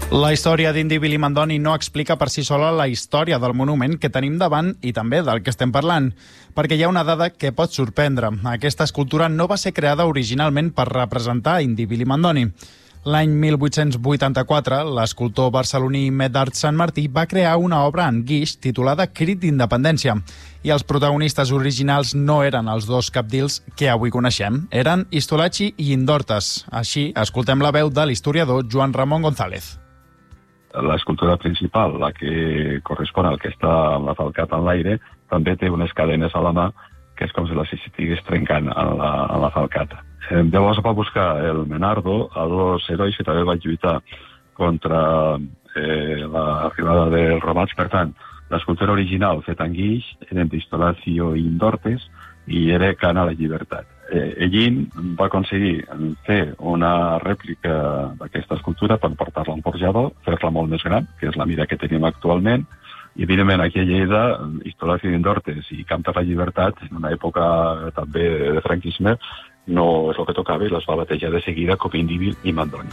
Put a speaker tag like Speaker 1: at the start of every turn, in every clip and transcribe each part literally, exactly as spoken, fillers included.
Speaker 1: La història d'Indi Bilimandoni no explica per si sola la història del monument que tenim davant i també del que estem parlant, perquè hi ha una dada que pot sorprendre. Aquesta escultura no va ser creada originalment per representar Indi Bilimandoni. L'any mil vuit-cents vuitanta-quatre, l'escultor barceloní Medard Sanmartí va crear una obra en guix titulada Crit d'Independència, i els protagonistes originals no eren els dos cabdils que avui coneixem, eren Istolacci i Indortes. Així, escoltem la veu de l'historiador Joan Ramon González.
Speaker 2: L'escultura principal, la que correspon al que està amb la falcat en l'aire, també té unes cadenes a la mà, que és com si les estigués trencant en la, en la falcata. Eh, llavors va buscar el Menardo a dos herois que també van lluitar contra eh, l'arribada dels romans. Per tant, l'escultura original feta en guix eren d'Istolacci i Indortes i era Cant a la llibertat. Eh, Ellín va aconseguir fer una rèplica d'aquesta escultura per portar-la a un forjador, fer-la molt més gran, que és la mida que tenim actualment, i evidentment aquí a Lleida, Istolacci i Indortes i Cant a la llibertat, en una època també de franquisme, no és el que tocava i les va batejar de seguida com Indi Bilimandoni.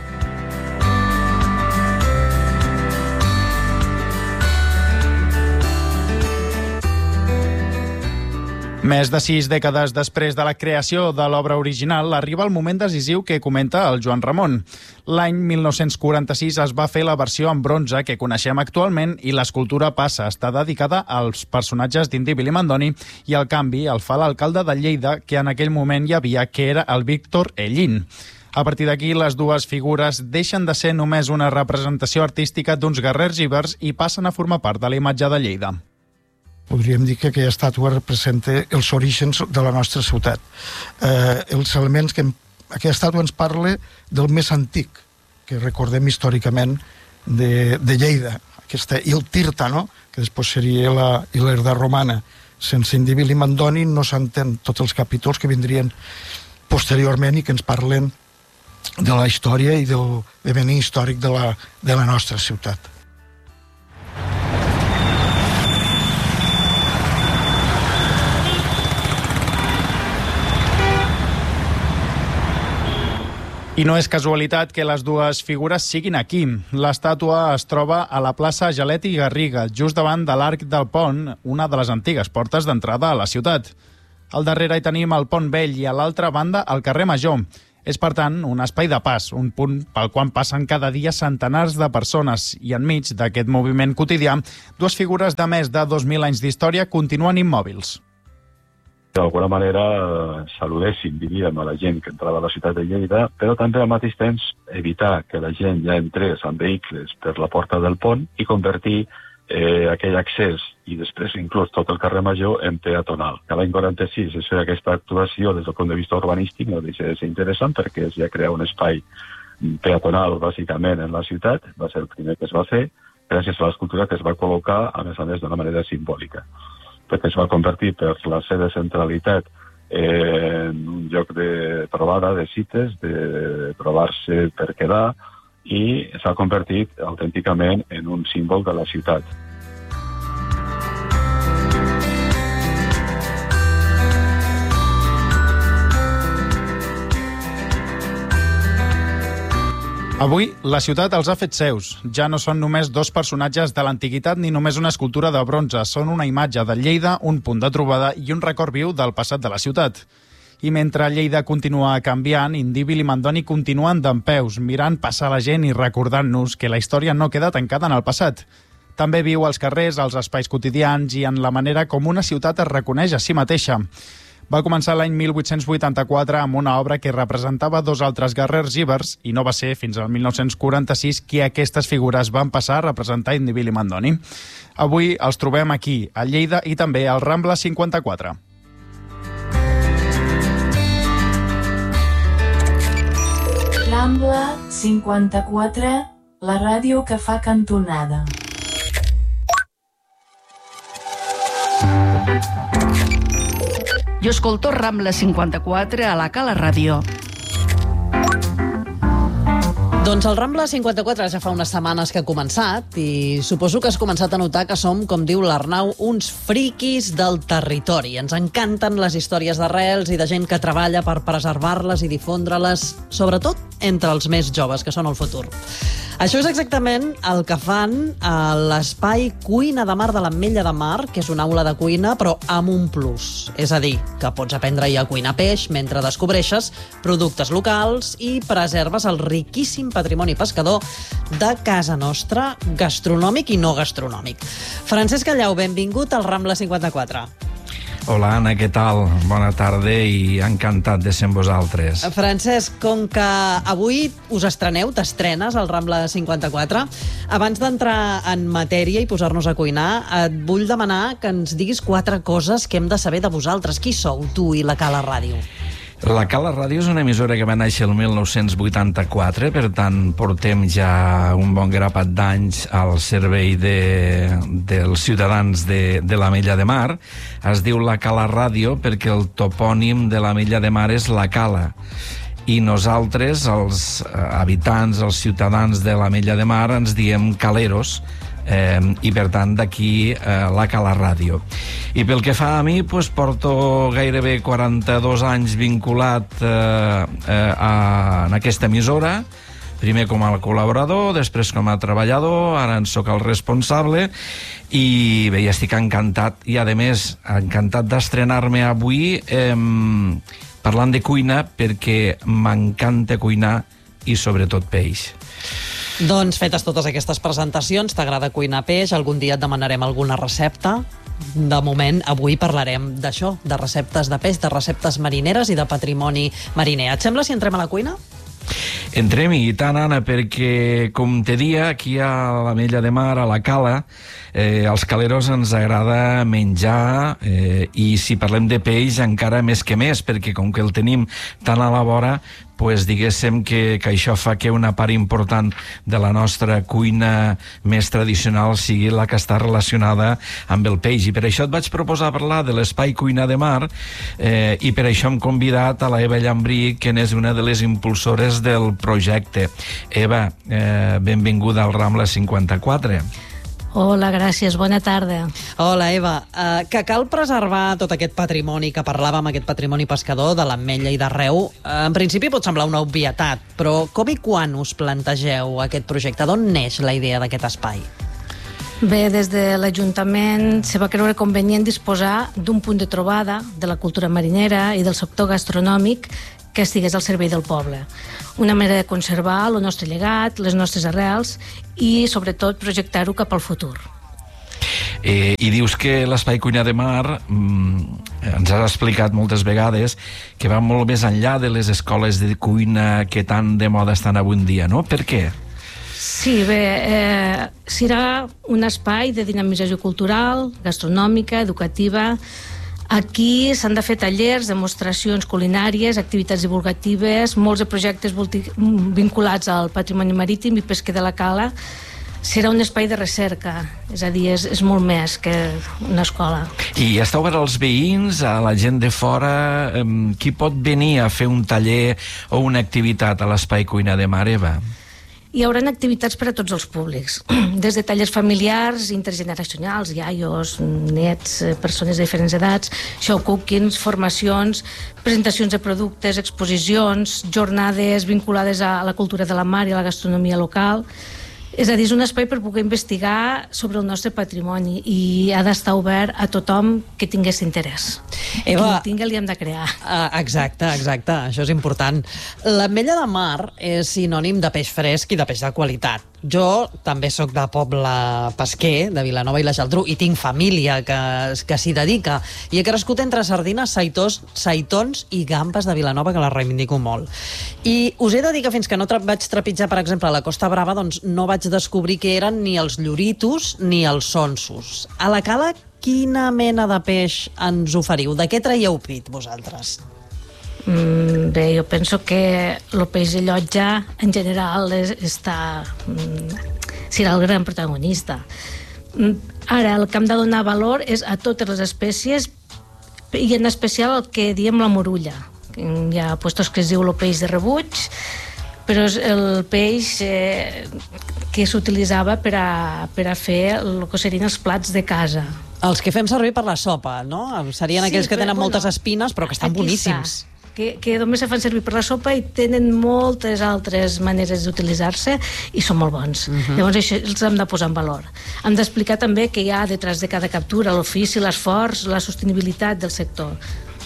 Speaker 1: Més de sis dècades després de la creació de l'obra original, arriba el moment decisiu que comenta el Joan Ramon. L'any mil nou-cents quaranta-sis es va fer la versió en bronze que coneixem actualment i l'escultura passa a estar dedicada als personatges d'Indi Bilimandoni i el canvi el fa l'alcalde de Lleida, que en aquell moment hi havia, que era el Víctor Ellín. A partir d'aquí, les dues figures deixen de ser només una representació artística d'uns guerrers ibers i passen a formar part de la imatge de Lleida.
Speaker 3: Podríem dir que aquella estàtua representa els orígens de la nostra ciutat. Eh, els elements que... Aquella estàtua ens parla del més antic, que recordem històricament de, de Lleida. Aquesta, i el Tirta, no?, que després seria la Ilerda romana. Sense Indi Bilimandoni no s'entén tots els capítols que vindrien posteriorment i que ens parlen de la història i del devenir històric de la, de la nostra ciutat.
Speaker 1: I no és casualitat que les dues figures siguin aquí. L'estàtua es troba a la plaça Gelet i Garriga, just davant de l'Arc del Pont, una de les antigues portes d'entrada a la ciutat. Al darrere hi tenim el Pont Vell i a l'altra banda el carrer Major. És, per tant, un espai de pas, un punt pel qual passen cada dia centenars de persones i enmig d'aquest moviment quotidià, dues figures de més de dos mil anys d'història continuen immòbils.
Speaker 2: D'alguna manera saludéssim, diríem, a la gent que entrava a la ciutat de Lleida, però també al mateix temps evitar que la gent ja entrés amb vehicles per la porta del pont i convertir eh, aquell accés i després inclús tot el carrer Major en peatonal. Que l'any quaranta-sis es feia aquesta actuació des del punt de vista urbanístic, no deixa de ser interessant perquè es ja crea un espai peatonal bàsicament en la ciutat, va ser el primer que es va fer, gràcies a l'escultura que es va col·locar, a més a més, d'una manera simbòlica, perquè es va convertir per la seva centralitat en un lloc de trobada, de cites, de trobar-se per quedar, i s'ha convertit autènticament en un símbol de la ciutat.
Speaker 1: Avui, la ciutat els ha fet seus. Ja no són només dos personatges de l'antiguitat ni només una escultura de bronze. Són una imatge de Lleida, un punt de trobada i un record viu del passat de la ciutat. I mentre Lleida continua canviant, Indi Bilimandoni continuen dempeus, mirant passar la gent i recordant-nos que la història no queda tancada en el passat. També viu als carrers, als espais quotidians i en la manera com una ciutat es reconeix a si mateixa. Va començar l'any mil vuit-cents vuitanta-quatre amb una obra que representava dos altres guerrers ibers i no va ser fins al mil nou-cents quaranta-sis que aquestes figures van passar a representar Indi Bilimandoni. Avui els trobem aquí, a Lleida i també al Rambla cinquanta-quatre.
Speaker 4: Rambla cinquanta-quatre, la ràdio que fa cantonada.
Speaker 5: Jo escolto Rambla cinquanta-quatre a la Cala Ràdio.
Speaker 6: Doncs el Rambla cinquanta-quatre ja fa unes setmanes que ha començat i suposo que has començat a notar que som, com diu l'Arnau, uns friquis del territori. Ens encanten les històries d'arrels i de gent que treballa per preservar-les i difondre-les, sobretot entre els més joves, que són el futur. Això és exactament el que fan a l'espai Cuina de Mar de l'Ametlla de Mar, que és una aula de cuina, però amb un plus. És a dir, que pots aprendre-hi a cuinar peix mentre descobreixes productes locals i preserves el riquíssim patrimoni pescador de casa nostra, gastronòmic i no gastronòmic. Francesc Callau, benvingut al Rambla cinquanta-quatre.
Speaker 7: Hola, Anna, què tal? Bona tarda i encantat de ser amb vosaltres.
Speaker 6: Francesc, com que avui us estreneu, t'estrenes al Rambla cinquanta-quatre, abans d'entrar en matèria i posar-nos a cuinar, et vull demanar que ens diguis quatre coses que hem de saber de vosaltres. Qui sou, tu i la Cala Ràdio?
Speaker 7: La Cala Ràdio és una emissora que va néixer el mil nou-cents vuitanta-quatre, per tant portem ja un bon grapat d'anys al servei de, dels ciutadans de, de l'Ametlla de Mar. Es diu la Cala Ràdio perquè el topònim de l'Ametlla de Mar és la Cala. I nosaltres, els habitants, els ciutadans de l'Ametlla de Mar, ens diem caleros, Eh, i per tant d'aquí eh, la Cala Ràdio. I pel que fa a mi, pues, porto gairebé quaranta-dos anys vinculat eh, eh, a, en aquesta emissora, primer com a col·laborador, després com a treballador, ara en soc el responsable i bé, ja estic encantat i a més encantat d'estrenar-me avui eh, parlant de cuina perquè m'encanta cuinar i sobretot peix.
Speaker 6: Doncs fetes totes aquestes presentacions, t'agrada cuinar peix, algun dia et demanarem alguna recepta. De moment, avui parlarem d'això, de receptes de peix, de receptes marineres i de patrimoni mariner. Et sembla si entrem a la cuina?
Speaker 7: Entrem-hi, i tant, Anna, perquè, com te dia, aquí a l'Ametlla de Mar, a la Cala, eh, als caleros ens agrada menjar, eh, i si parlem de peix encara més que més, perquè com que el tenim tan a la vora, pues diguéssim que, que això fa que una part important de la nostra cuina més tradicional sigui la que està relacionada amb el peix. I per això et vaig proposar parlar de l'espai Cuina de Mar eh, i per això hem convidat a la Eva Llambrí, que és una de les impulsores del projecte. Eva, eh, benvinguda al Rambla cinquanta-quatre.
Speaker 8: Hola, gràcies, bona tarda.
Speaker 6: Hola, Eva. Uh, que cal preservar tot aquest patrimoni que parlàvem, aquest patrimoni pescador de l'Ametlla i d'arreu. Uh, en principi pot semblar una obvietat, però com i quan us plantegeu aquest projecte? D'on neix la idea d'aquest espai?
Speaker 8: Bé, des de l'Ajuntament se va creure convenient disposar d'un punt de trobada de la cultura marinera i del sector gastronòmic que estigués al servei del poble. Una manera de conservar el nostre llegat, les nostres arrels i, sobretot, projectar-ho cap al futur.
Speaker 7: Eh, I dius que l'Espai Cuina de Mar, mm, ens has explicat moltes vegades, que va molt més enllà de les escoles de cuina que tan de moda estan avui en dia, no? Per què?
Speaker 8: Sí, bé, eh, serà un espai de dinamització cultural, gastronòmica, educativa. Aquí s'han de fer tallers, demostracions culinàries, activitats divulgatives, molts de projectes vinculats al patrimoni marítim i pesquer de la Cala. Serà un espai de recerca, és a dir, és, és molt més que una escola.
Speaker 7: I està obert als veïns, a la gent de fora? Qui pot venir a fer un taller o una activitat a l'Espai Cuina de Mar, Eva?
Speaker 8: Hi haurà activitats per a tots els públics, des de tallers familiars, intergeneracionals, iaios, nets, persones de diferents edats, show cookings, formacions, presentacions de productes, exposicions, jornades vinculades a la cultura de la mar i a la gastronomia local. És a dir, és un espai per poder investigar sobre el nostre patrimoni i ha d'estar obert a tothom que tingués interès.
Speaker 6: Eva,
Speaker 8: qui el tingui li hem de crear.
Speaker 6: Uh, exacte, exacte, això és important. L'Ametlla de Mar és sinònim de peix fresc i de peix de qualitat. Jo també sóc de poble pesquer, de Vilanova i la Geltrú, i tinc família que, que s'hi dedica. I he crescut entre sardines, saitós, saitons i gambes de Vilanova, que la reivindico molt. I us he de dir que fins que no tra- vaig trepitjar, per exemple, a la Costa Brava, doncs no vaig descobrir que eren ni els lloritos ni els sonsos. A la Cala, quina mena de peix ens oferiu? De què traieu pit, vosaltres?
Speaker 8: Mm, bé, jo penso que el peix de llotja en general és, està, mm, serà el gran protagonista. Mm, ara, el que hem de donar valor és a totes les espècies i en especial el que diem la morulla. Hi ha puestos que es diu el peix de rebuig, però és el peix eh, que s'utilitzava per a, per a fer el que serien els plats de casa.
Speaker 6: Els que fem servir per la sopa, no? Serien
Speaker 8: Sí,
Speaker 6: aquells que
Speaker 8: però,
Speaker 6: tenen
Speaker 8: bueno,
Speaker 6: moltes espines, però que estan
Speaker 8: aquí
Speaker 6: boníssims.
Speaker 8: està, que, que només se fan servir per la sopa i tenen moltes altres maneres d'utilitzar-se i són molt bons. Uh-huh. Llavors això els hem de posar en valor. Hem d'explicar també què hi ha detrás de cada captura, l'ofici, l'esforç, la sostenibilitat del sector.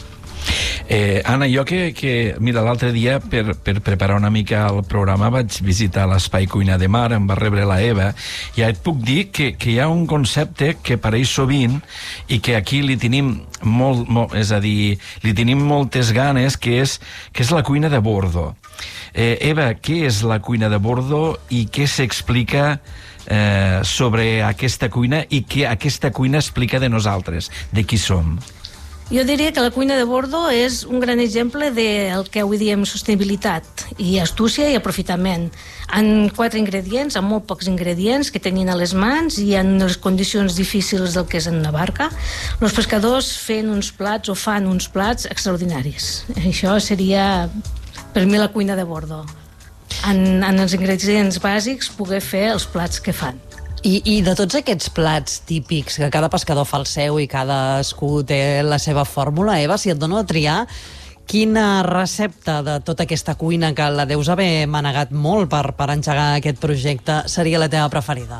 Speaker 7: Eh, Anna, jo que, que mira, l'altre dia per, per preparar una mica el programa vaig visitar l'Espai Cuina de Mar, em va rebre la Eva, i ja et puc dir que, que hi ha un concepte que apareix sovint i que aquí li tenim molt, molt és a dir, li tenim moltes ganes, que és, que és la cuina de bordo. Eh, Eva, què és la cuina de bordo i què s'explica eh, sobre aquesta cuina i què aquesta cuina explica de nosaltres, de qui som?
Speaker 8: Jo diria que la cuina de bordo és un gran exemple del que avui diem sostenibilitat i astúcia i aprofitament. En quatre ingredients, amb molt pocs ingredients que tenien a les mans i en les condicions difícils del que és en una barca, els pescadors fent uns plats o fan uns plats extraordinaris. Això seria, per mi, la cuina de bordo. En, en els ingredients bàsics, poder fer els plats que fan.
Speaker 6: I, I de tots aquests plats típics, que cada pescador fa el seu i cadascú té la seva fórmula, Eva, si et dono a triar, quina recepta de tota aquesta cuina que la deus haver manegat molt per, per engegar aquest projecte seria la teva preferida?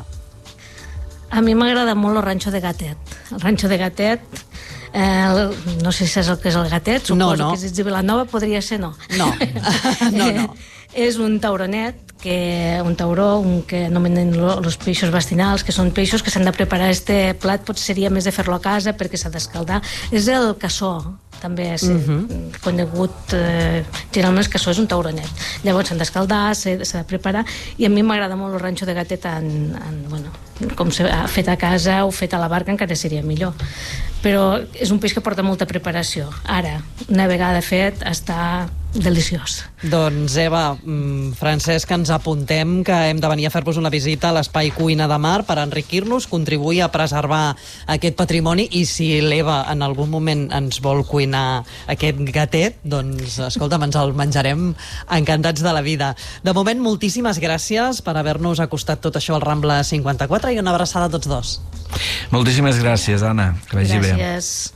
Speaker 8: A mi m'agrada molt el ranxo de gatet. El ranxo de gatet, eh, el, no sé si és el que és el gatet, suposo
Speaker 6: no, no.
Speaker 8: que si ets de Vilanova podria ser no.
Speaker 6: No, no, no.
Speaker 8: És un tauronet, que un tauró, un que anomenen els peixos bastinals, que són peixos que s'han de preparar. Este plat potser seria més de fer-lo a casa perquè s'ha d'escaldar. És el cassó, també és uh-huh. conegut, eh, generalment el cassó és un tauronet. Llavors s'han d'escaldar, s'ha de preparar, i a mi m'agrada molt el ranxo de gatet en, en, bueno, com s'ha fet a casa o fet a la barca encara seria millor. Però és un peix que porta molta preparació. Ara, una vegada fet, està deliciós.
Speaker 6: Doncs Eva, Francesc, ens apuntem que hem de venir a fer-vos una visita a l'Espai Cuina de Mar per enriquir-nos, contribuir a preservar aquest patrimoni, i si l'Eva en algun moment ens vol cuinar aquest gatet, doncs escolta'm, ens el menjarem encantats de la vida. De moment, moltíssimes gràcies per haver-nos acostat tot això al Rambla cinquanta-quatre i una abraçada a tots dos.
Speaker 7: Moltíssimes gràcies, Anna, que vagi bé.
Speaker 8: Gràcies.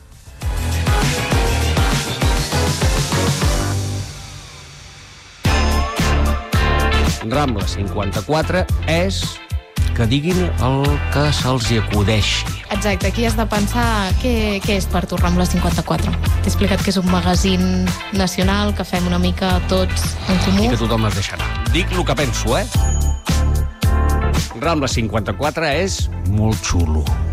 Speaker 9: Rambla cinquanta-quatre és que diguin el que se'ls hi acudeixi.
Speaker 10: Exacte, aquí has de pensar què, què és per tu Rambla cinquanta-quatre. T'he explicat que és un magazín nacional, que fem una mica tots en comú.
Speaker 9: I que tothom es deixarà. Dic el que penso, eh? Rambla cinquanta-quatre és molt xulo.